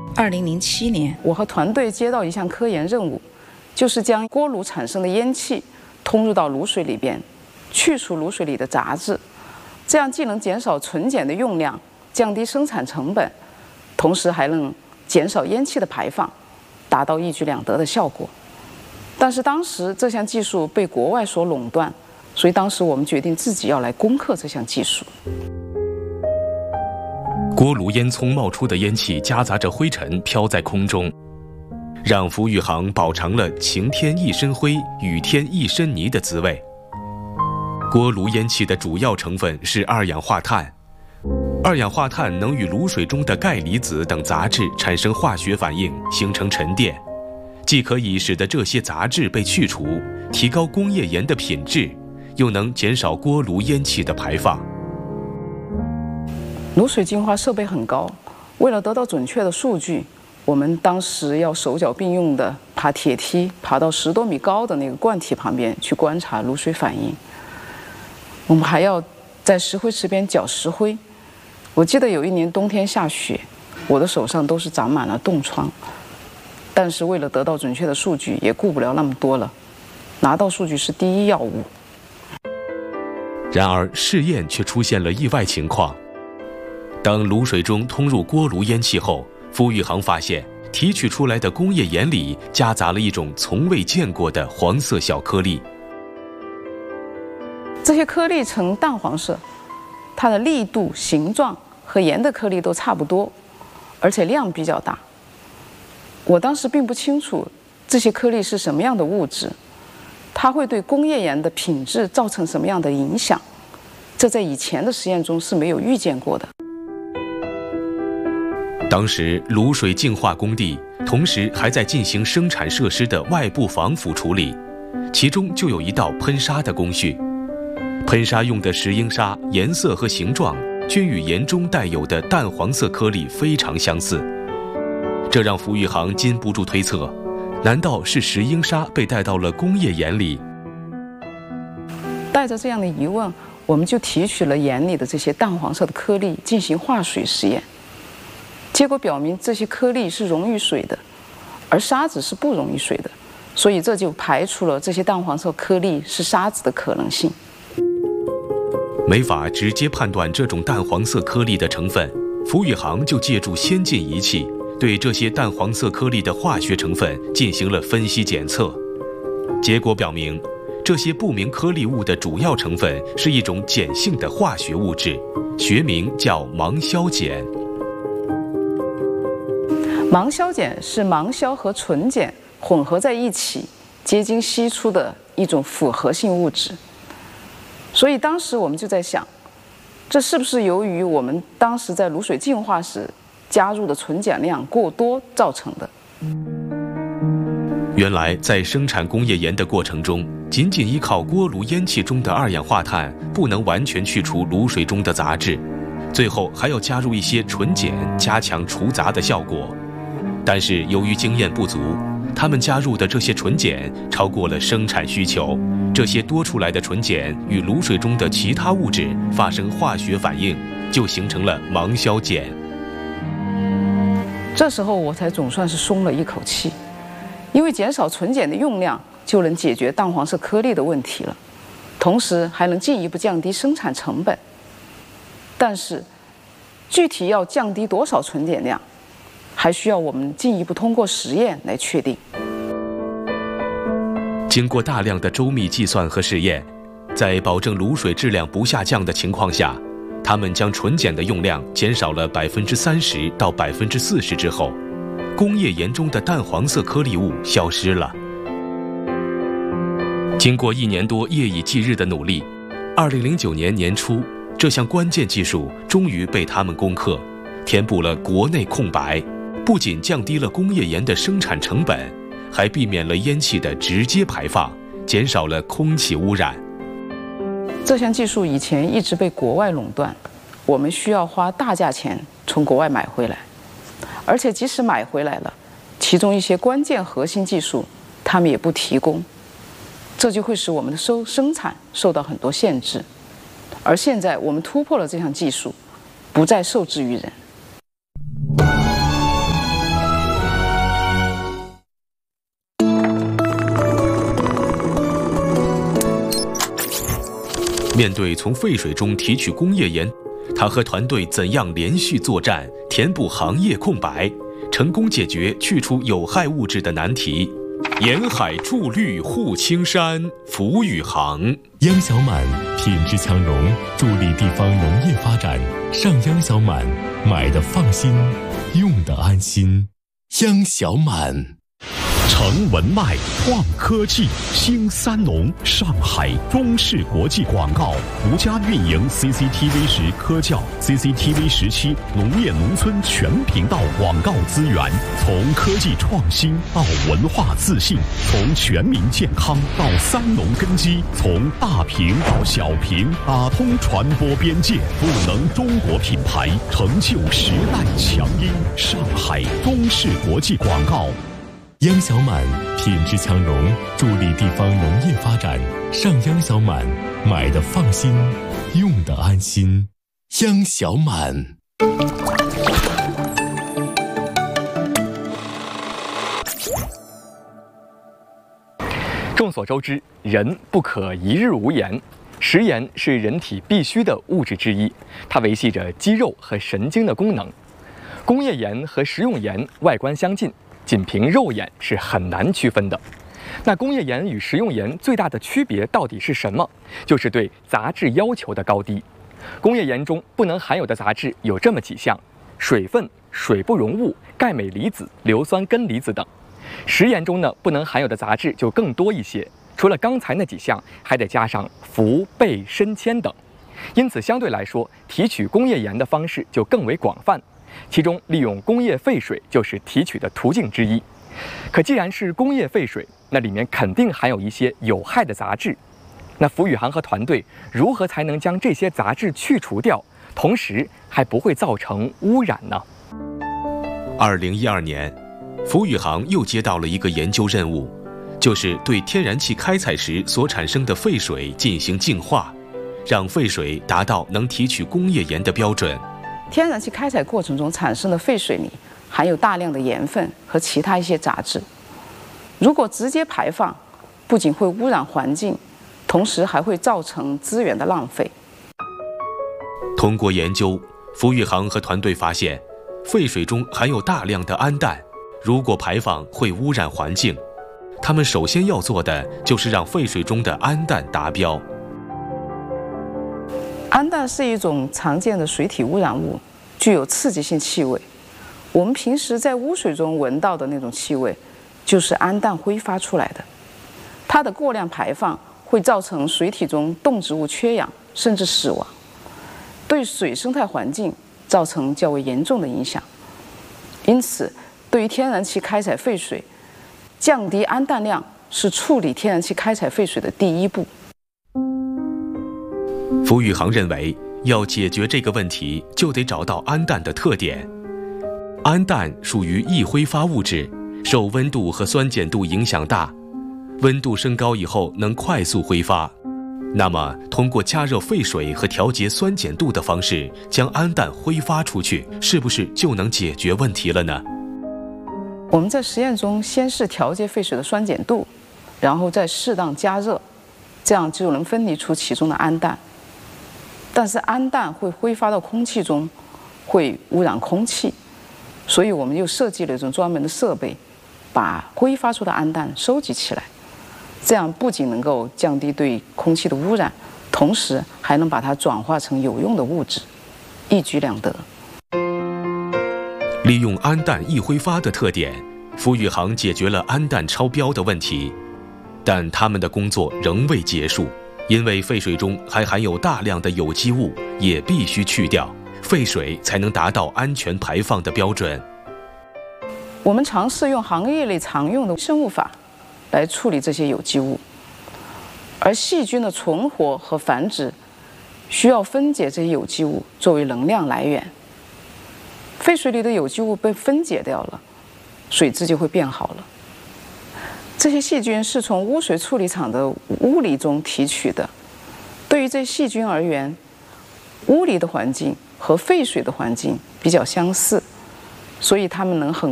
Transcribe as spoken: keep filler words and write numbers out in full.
二零零七年， 我和团队接到一项科研任务，就是将锅炉产生的烟气通入到卤水里边，去除卤水里的杂质，这样既能减少纯碱的用量，降低生产成本，同时还能减少烟气的排放，达到一举两得的效果。但是当时这项技术被国外所垄断，所以当时我们决定自己要来攻克这项技术。 锅炉烟囱冒出的烟气夹杂着灰尘飘在空中，让福宇航饱尝了晴天一身灰，雨天一身泥的滋味。锅炉烟气的主要成分是二氧化碳，二氧化碳能与卤水中的钙离子等杂质产生化学反应，形成沉淀，既可以使得这些杂质被去除，提高工业盐的品质，又能减少锅炉烟气的排放。 卤水净化设备很高，为了得到准确的数据，我们当时要手脚并用的爬铁梯，爬到十多米高的那个罐体旁边去观察卤水反应。我们还要在石灰池边搅石灰。我记得有一年冬天下雪，我的手上都是长满了冻疮，但是为了得到准确的数据，也顾不了那么多了，拿到数据是第一要务。 然而试验却出现了意外情况。当卤水中通入锅炉烟气后，福宇航发现提取出来的工业盐里夹杂了一种从未见过的黄色小颗粒。 这些颗粒呈淡黄色，它的力度、形状和盐的颗粒都差不多，而且量比较大。我当时并不清楚这些颗粒是什么样的物质，它会对工业盐的品质造成什么样的影响，这在以前的实验中是没有预见过的。 当时卤水净化工地同时还在进行生产设施的外部防腐处理，其中就有一道喷砂的工序。喷砂用的石英砂颜色和形状均与盐中带有的淡黄色颗粒非常相似，这让福宇航禁不住推测，难道是石英砂被带到了工业盐里？ 带着这样的疑问，我们就提取了盐里的这些淡黄色的颗粒进行化水实验。结果表明这些颗粒是溶于水的，而沙子是不溶于水的，所以这就排除了这些淡黄色颗粒是沙子的可能性。 没法直接判断这种淡黄色颗粒的成分，福宇航就借助先进仪器对这些淡黄色颗粒的化学成分进行了分析检测。结果表明，这些不明颗粒物的主要成分是一种碱性的化学物质，学名叫芒硝碱。 芒硝碱是芒硝和纯碱混合在一起结晶析出的一种复合性物质，所以当时我们就在想，这是不是由于我们当时在卤水净化时加入的纯碱量过多造成的？ 原来在生产工业盐的过程中，仅仅依靠锅炉烟气中的二氧化碳不能完全去除卤水中的杂质，最后还要加入一些纯碱加强除杂的效果。但是由于经验不足，他们加入的这些纯碱超过了生产需求，这些多出来的纯碱与卤水中的其他物质发生化学反应，就形成了芒硝碱。 这时候我才总算是松了一口气，因为减少纯碱的用量就能解决淡黄色颗粒的问题了，同时还能进一步降低生产成本。但是具体要降低多少纯碱量，还需要我们进一步通过实验来确定。 经过大量的周密计算和试验，在保证卤水质量不下降的情况下，他们将纯碱的用量减少了百分之三十到百分之四十之后，工业盐中的淡黄色颗粒物消失了。经过一年多夜以继日的努力，二零零九年年初，这项关键技术终于被他们攻克，填补了国内空白，不仅降低了工业盐的生产成本，还避免了烟气的直接排放，减少了空气污染。 这项技术以前一直被国外垄断，我们需要花大价钱从国外买回来，而且即使买回来了，其中一些关键核心技术他们也不提供，这就会使我们的收生产受到很多限制。而现在我们突破了这项技术，不再受制于人。 面对从废水中提取工业盐，他和团队怎样连续作战，填补行业空白，成功解决去除有害物质的难题。沿海筑绿护青山，福宇航。 央小满品质强融，助力地方农业发展。上央小满，买的放心，用的安心。央小满。 成文脉创科技，新三农上海中视国际广告独家运营 C C T V 十科教 C C T V 十七农业农村全频道广告资源，从科技创新到文化自信，从全民健康到三农根基，从大屏到小屏，打通传播边界，赋能中国品牌，成就时代强音。上海中视国际广告。 央小满品质强融，助力地方农业发展。上央小满，买的放心，用的安心。央小满。 众所周知，人不可一日无盐。食盐是人体必需的物质之一，它维系着肌肉和神经的功能。工业盐和食用盐外观相近，仅凭肉眼是很难区分的。那工业盐与食用盐最大的区别到底是什么？就是对杂质要求的高低。工业盐中不能含有的杂质有这么几项：水分、水不溶物、钙镁离子、硫酸根离子等。食盐中呢，不能含有的杂质就更多一些，除了刚才那几项，还得加上氟、钡、砷、铅等。因此，相对来说，提取工业盐的方式就更为广泛。其中，利用工业废水就是提取的途径之一。可既然是工业废水，那里面肯定含有一些有害的杂质。那福宇航和团队如何才能将这些杂质去除掉，同时还不会造成污染呢？ 二零一二年，福宇航又接到了一个研究任务，就是对天然气开采时所产生的废水进行净化，让废水达到能提取工业盐的标准。 天然气开采过程中产生的废水里含有大量的盐分和其他一些杂质，如果直接排放，不仅会污染环境，同时还会造成资源的浪费。 通过研究，福宇航和团队发现，废水中含有大量的氨氮，如果排放会污染环境。他们首先要做的就是让废水中的氨氮达标。 氨氮是一种常见的水体污染物，具有刺激性气味。我们平时在污水中闻到的那种气味，就是氨氮挥发出来的。它的过量排放会造成水体中动植物缺氧，甚至死亡，对水生态环境造成较为严重的影响。因此，对于天然气开采废水，降低氨氮量是处理天然气开采废水的第一步。 福宇航认为，要解决这个问题，就得找到氨氮的特点。氨氮属于易挥发物质，受温度和酸碱度影响大，温度升高以后能快速挥发。那么，通过加热废水和调节酸碱度的方式，将氨氮挥发出去，是不是就能解决问题了呢？ 我们在实验中先是调节废水的酸碱度，然后再适当加热，这样就能分离出其中的氨氮。但是氨氮会挥发到空气中，会污染空气，所以我们又设计了一种专门的设备，把挥发出的氨氮收集起来。这样不仅能够降低对空气的污染，同时还能把它转化成有用的物质，一举两得。 利用氨氮易挥发的特点，福宇航解决了氨氮超标的问题。但他们的工作仍未结束，因为废水中还含有大量的有机物，也必须去掉，废水才能达到安全排放的标准。 我们尝试用行业内常用的生物法来处理这些有机物，而细菌的存活和繁殖需要分解这些有机物作为能量来源。废水里的有机物被分解掉了，水质就会变好了。这些细菌是从污水处理厂的污泥中提取的。对于这些细菌而言，污泥的环境和废水的环境比较相似，所以它们能很